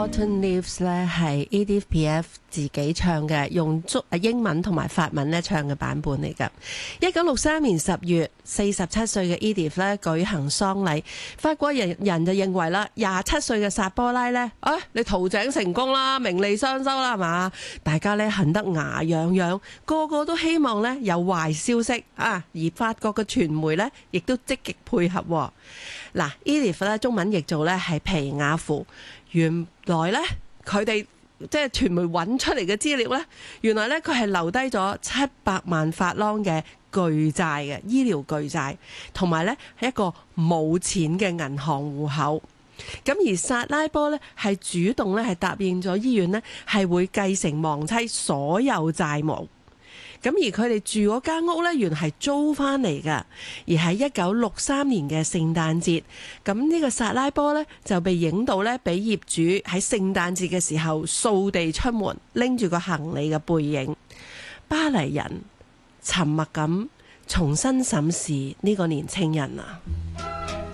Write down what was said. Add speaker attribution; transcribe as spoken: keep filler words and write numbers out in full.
Speaker 1: Autumn Leaves 咧係 Edith Piaf 自己唱嘅，用中英文同埋法文咧唱嘅版本嚟㗎。一九六三年十月，四十七歲嘅 Edith 咧舉行喪禮，法國人人就認為啦，廿七歲嘅薩波拉咧，啊你屠井成功啦，名利雙收啦，係嘛？大家咧恨得牙癢癢，個個都希望咧有壞消息啊！而法國嘅傳媒咧亦都積極配合。嗱 Edith 咧中文譯做咧係皮亞芙。原來咧，佢哋即係傳媒揾出嚟嘅資料咧，原來咧佢係留低咗七百萬法郎嘅巨債嘅醫療巨債，同埋咧係一個冇錢嘅銀行戶口。咁而薩拉波咧係主動咧係答應咗醫院咧係會繼承亡妻所有債務。咁而佢哋住嗰間屋咧，原來係租翻嚟㗎。而喺一九六三年嘅聖誕節，咁呢個薩拉波咧就被影到咧，俾業主喺聖誕節嘅時候掃地出門，拎住個行李嘅背影。巴黎人沉默咁重新審視呢個年青人啊！